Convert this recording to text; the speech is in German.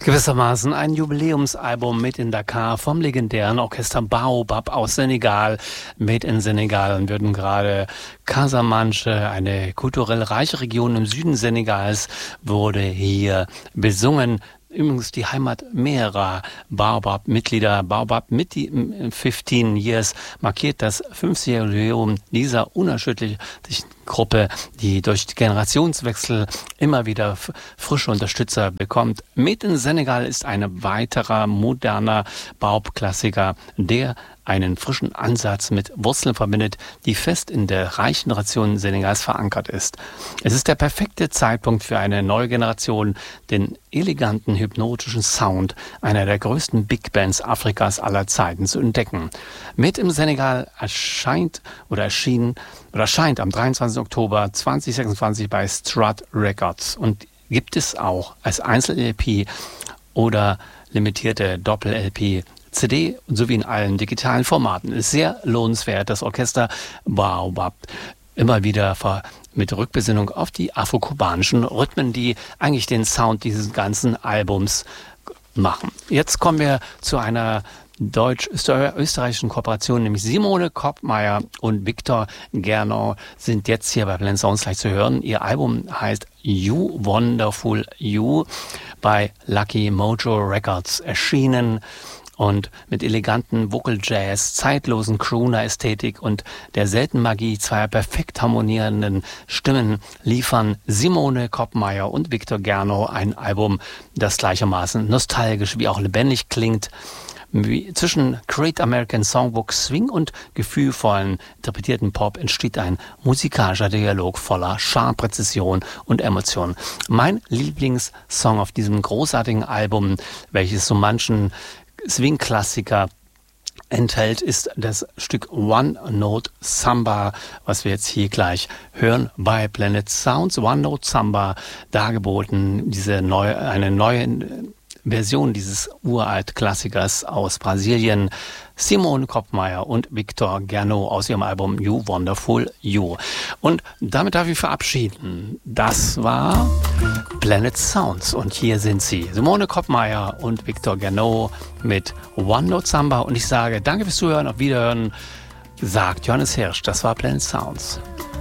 Gewissermaßen ein Jubiläumsalbum Made in Dakar vom legendären Orchester Baobab aus Senegal. Made in Senegal und würden gerade Casamance, eine kulturell reiche Region im Süden Senegals, wurde hier besungen. Übrigens die Heimat mehrerer Baobab-Mitglieder. Baobab mit die 15 Years markiert das 50-jährige Jubiläum dieser unerschütterlichen Gruppe, die durch Generationswechsel immer wieder frische Unterstützer bekommt. Made in Senegal ist ein weiterer moderner Baobab-Klassiker, der einen frischen Ansatz mit Wurzeln verbindet, die fest in der reichen Nation Senegals verankert ist. Es ist der perfekte Zeitpunkt für eine neue Generation, den eleganten, hypnotischen Sound einer der größten Big Bands Afrikas aller Zeiten zu entdecken. Made in Senegal erscheint am 23. Oktober 2026 bei Strut Records und gibt es auch als Einzel-LP oder limitierte Doppel-LP, CD sowie in allen digitalen Formaten. Ist sehr lohnenswert, das Orchester Baobab immer wieder mit Rückbesinnung auf die afrokubanischen Rhythmen, die eigentlich den Sound dieses ganzen Albums machen. Jetzt kommen wir zu einer deutsch-österreichischen Kooperation, nämlich Simone Koppmeier und Victor Gernot sind jetzt hier bei Planet Sounds gleich zu hören. Ihr Album heißt You Wonderful You, bei Lucky Mojo Records erschienen. Und mit eleganten Vocal Jazz, zeitlosen Crooner-Ästhetik und der seltenen Magie zweier perfekt harmonierenden Stimmen liefern Simone Koppmeier und Victor Gernot ein Album, das gleichermaßen nostalgisch wie auch lebendig klingt. Zwischen Great American Songbook Swing und gefühlvollen interpretierten Pop entsteht ein musikalischer Dialog voller Charme, Präzision und Emotion. Mein Lieblingssong auf diesem großartigen Album, welches so manchen Swing-Klassiker enthält, ist das Stück One Note Samba, was wir jetzt hier gleich hören bei Planet Sounds. One Note Samba, dargeboten, eine neue Version dieses Uralt-Klassikers aus Brasilien. Simone Koppmeier und Victor Gernot aus ihrem Album You Wonderful You. Und damit darf ich verabschieden. Das war Planet Sounds und hier sind sie, Simone Koppmeier und Victor Gernot mit One Note Samba. Und ich sage danke fürs Zuhören, auf Wiederhören, sagt Johannes Hirsch. Das war Planet Sounds.